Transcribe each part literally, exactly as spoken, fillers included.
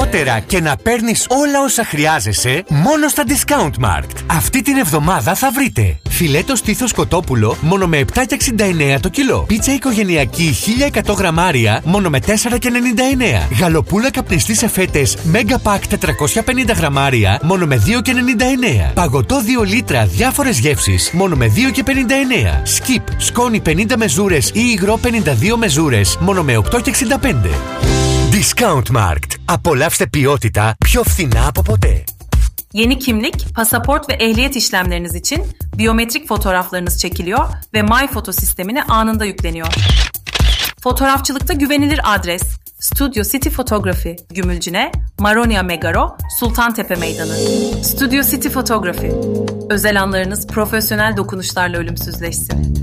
περισσότερα και να παίρνεις όλα όσα χρειάζεσαι μόνο στα Discountmarkt. Αυτή την εβδομάδα θα βρείτε φιλέτο στήθος κοτόπουλο μόνο με επτά και εξήντα εννέα το κιλό. Πίτσα οικογενειακή χίλια εκατό γραμμάρια μόνο με τέσσερα και ενενήντα εννέα. Γαλοπούλα καπνιστή σε φέτες Mega Pack τετρακόσια πενήντα γραμμάρια μόνο με δύο και ενενήντα εννέα. Παγωτό δύο λίτρα διάφορες γεύσεις μόνο με δύο και πενήντα εννέα. Skip σκόνη πενήντα μεζούρες ή υγρό πενήντα δύο μεζούρες μόνο με οκτώ και εξήντα πέντε. Discountmarkt. Απολαύστε ποιότητα πιο φθηνά από ποτέ. Yeni kimlik, pasaport ve ehliyet işlemleriniz için biyometrik fotoğraflarınız çekiliyor ve MyPhoto sistemine anında yükleniyor. Fotoğrafçılıkta güvenilir adres Studio City Photography, Gümülcine, Maronia Megaro, Sultantepe Meydanı. Studio City Photography. Özel anlarınız profesyonel dokunuşlarla ölümsüzleşsin.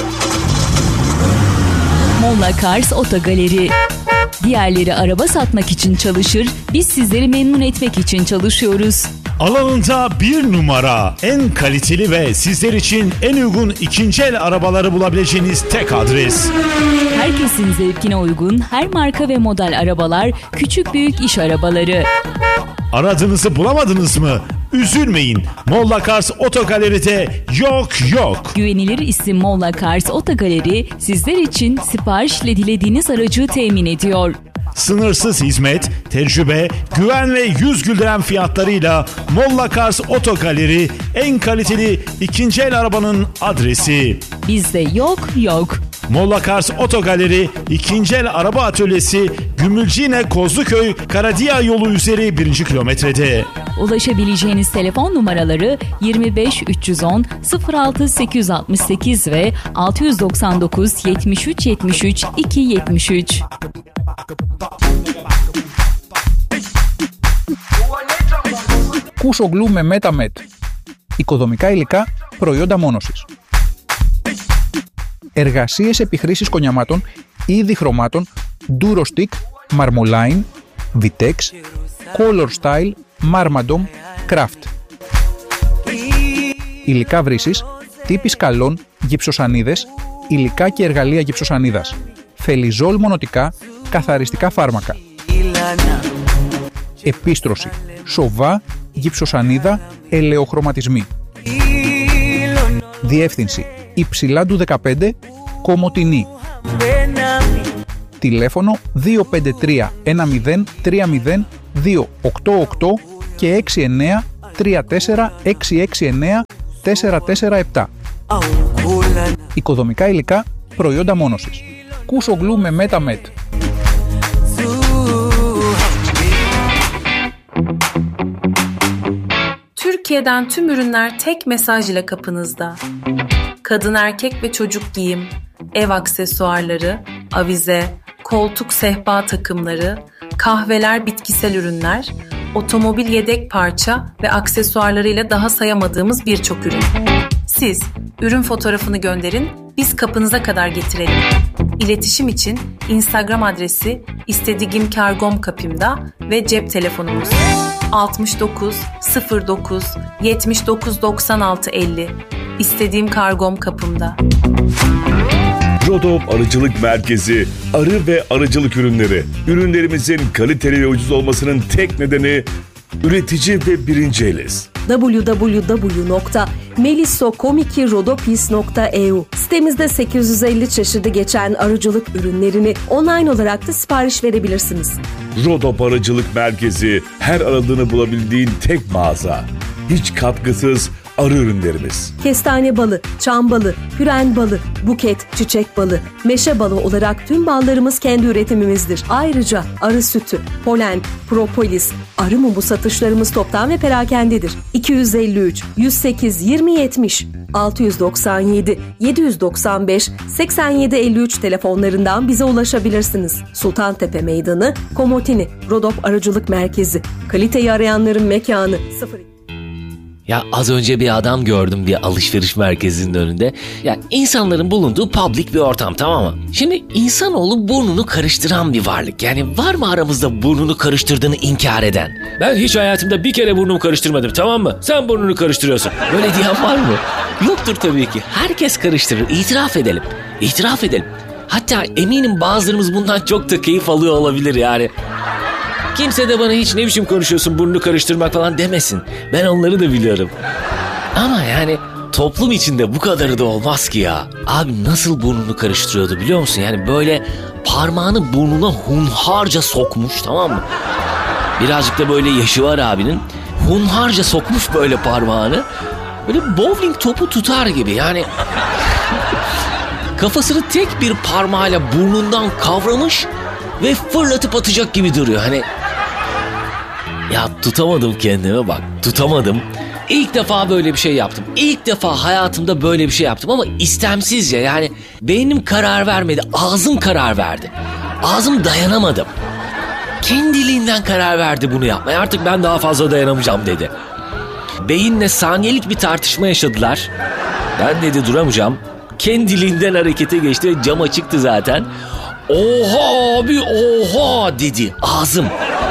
Molla Cars Otogaleri. Diğerleri araba satmak için çalışır, biz sizleri memnun etmek için çalışıyoruz. Alanında bir numara, en kaliteli ve sizler için en uygun ikinci el arabaları bulabileceğiniz tek adres. Herkesin zevkine uygun her marka ve model arabalar, küçük büyük iş arabaları. Aradığınızı bulamadınız mı? Üzülmeyin. Molla Cars Otogaleri'de yok yok. Güvenilir isim Molla Cars Otogaleri sizler için siparişle dilediğiniz aracı temin ediyor. Sınırsız hizmet, tecrübe, güven ve yüz güldüren fiyatlarıyla Molla Cars Otogaleri en kaliteli ikinci el arabanın adresi. Bizde yok yok. Molla Cars Otogaleri ikinci el araba atölyesi Gümülcine Kozluköy Karadiya yolu üzeri birinci kilometrede. Ulaşabileceğiniz telefon numaraları yirmi beş üç yüz on sıfır altı sekiz altı sekiz ve altı yüz doksan dokuz yetmiş üç yetmiş üç iki yetmiş üç. Κούσογλου με MetaMed. Οικοδομικά υλικά, προϊόντα μόνωσης. Εργασίες επιχρήσης κονιαμάτων, είδη χρωμάτων, Durostick, Marmoline, Vitex, Color Style, Marmadom, Craft. Υλικά βρύσης, τύποι σκαλών, γυψοσανίδες, υλικά και εργαλεία γυψοσανίδας. Φελιζόλ μονοτικά, καθαριστικά φάρμακα. Επίστρωση, σοβά, γυψοσανίδα, ελαιοχρωματισμοί. Διεύθυνση, Υψηλάντου δεκαπέντε, Κομοτηνή. Τηλέφωνο δύο πέντε τρία ένα μηδέν τρία μηδέν δύο οκτώ οκτώ και έξι εννέα τρία τέσσερα έξι έξι εννέα τέσσερα τέσσερα επτά. Οικοδομικά υλικά, προϊόντα μόνωσης. Κούσογλου με MetaMed. Türkiye'den tüm ürünler tek mesaj ile kapınızda. Kadın, erkek ve çocuk giyim, ev aksesuarları, avize, koltuk sehpa takımları, kahveler, bitkisel ürünler, otomobil yedek parça ve aksesuarlarıyla daha sayamadığımız birçok ürün. Siz ürün fotoğrafını gönderin, biz kapınıza kadar getirelim. İletişim için Instagram adresi istediğim kargom kapımda ve cep telefonumuz altmış dokuz sıfır dokuz yetmiş dokuz doksan altı elli. İstediğim kargom kapımda. Rodop Arıcılık Merkezi, arı ve arıcılık ürünleri. Ürünlerimizin kaliteli ve ucuz olmasının tek nedeni üretici ve birinci eliz. double-u double-u double-u nokta melisokomiki-rodopis nokta e u Sitemizde sekiz yüz elli çeşidi geçen arıcılık ürünlerini online olarak da sipariş verebilirsiniz. Rodop Arıcılık Merkezi, her aradığını bulabildiğin tek mağaza. Hiç katkısız arı ürünlerimiz. Kestane balı, çam balı, püren balı, buket, çiçek balı, meşe balı olarak tüm ballarımız kendi üretimimizdir. Ayrıca arı sütü, polen, propolis, arı mumu satışlarımız toptan ve perakendedir. iki yüz elli üç yüz sekiz yirmi yetmiş altı yüz doksan yedi yedi yüz doksan beş seksen yedi elli üç telefonlarından bize ulaşabilirsiniz. Sultantepe Meydanı, Komotini, Rodop Arıcılık Merkezi. Kaliteyi arayanların mekanı sıfır. Ya az önce bir adam gördüm bir alışveriş merkezinin önünde. Ya insanların bulunduğu public bir ortam, tamam mı? Şimdi insanoğlu burnunu karıştıran bir varlık. Yani var mı aramızda burnunu karıştırdığını inkar eden? Ben hiç hayatımda bir kere burnumu karıştırmadım, tamam mı? Sen burnunu karıştırıyorsun. Böyle diyen var mı? Yoktur tabii ki. Herkes karıştırır. İtiraf edelim. İtiraf edelim. Hatta eminim bazılarımız bundan çok da keyif alıyor olabilir yani. Kimse de bana hiç ne biçim konuşuyorsun, burnunu karıştırmak falan demesin. Ben onları da biliyorum. Ama yani toplum içinde bu kadarı da olmaz ki ya. Abi nasıl burnunu karıştırıyordu biliyor musun? Yani böyle parmağını burnuna hunharca sokmuş, tamam mı? Birazcık da böyle yaşı var abinin. Hunharca sokmuş böyle parmağını. Böyle bowling topu tutar gibi yani. Kafasını tek bir parmağıyla burnundan kavramış ve fırlatıp atacak gibi duruyor. Hani ya tutamadım kendime bak. Tutamadım. İlk defa böyle bir şey yaptım. İlk defa hayatımda böyle bir şey yaptım ama istemsizce, yani beynim karar vermedi. Ağzım karar verdi. Ağzım dayanamadım. Kendiliğinden karar verdi bunu yapmaya. Artık ben daha fazla dayanamayacağım dedi. Beyinle saniyelik bir tartışma yaşadılar. Ben dedi duramayacağım. Kendiliğinden harekete geçti. Cam açıktı zaten. Oha abi oha dedi ağzım.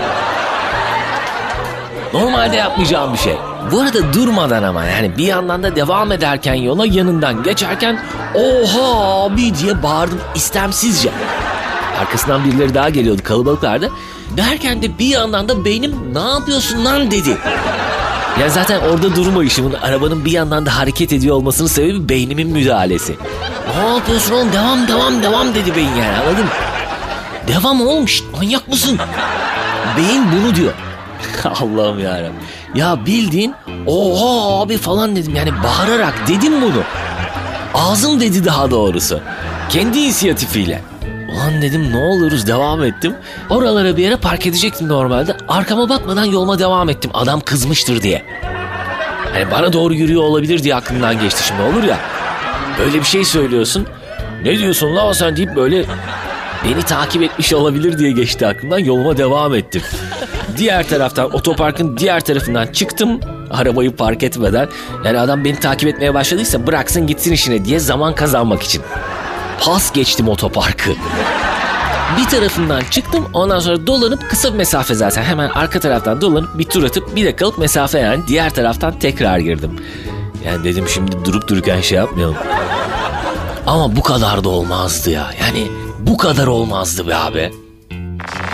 Normalde yapmayacağım bir şey. Bu arada durmadan ama, yani bir yandan da devam ederken yola, yanından geçerken oha abi diye bağırdım istemsizce. Arkasından birileri daha geliyordu, kalabalıklardı. Derken de bir yandan da beynim ne yapıyorsun lan dedi. Yani zaten orada durmayışımın, arabanın bir yandan da hareket ediyor olmasının sebebi beynimin müdahalesi. Ne yapıyorsun oğlum, devam devam devam dedi beyin, yani anladın mı? Devam oğlum, şşt, manyak mısın? Beyin bunu diyor. Allah'ım yarabbim. Ya bildiğin oha abi falan dedim, yani bağırarak dedim bunu. Ağzım dedi daha doğrusu. Kendi inisiyatifiyle. Ulan dedim ne oluruz, devam ettim. Oralara bir yere park edecektim normalde. Arkama bakmadan yoluma devam ettim. Adam kızmıştır diye. Hani bana doğru yürüyor olabilir diye aklımdan geçti, şimdi olur ya. Böyle bir şey söylüyorsun. Ne diyorsun lan sen deyip böyle beni takip etmiş olabilir diye geçti aklımdan. Yoluma devam ettim. Diğer taraftan, otoparkın diğer tarafından çıktım. Arabayı park etmeden. Yani adam beni takip etmeye başladıysa bıraksın gitsin işine diye, zaman kazanmak için. Pas geçtim otoparkı. Bir tarafından çıktım, ondan sonra dolanıp, kısa bir mesafe zaten, hemen arka taraftan dolanıp bir tur atıp bir dakikalık mesafe, yani diğer taraftan tekrar girdim. Yani dedim şimdi durup dururken şey yapmayalım. Ama bu kadar da olmazdı ya. Yani bu kadar olmazdı be abi.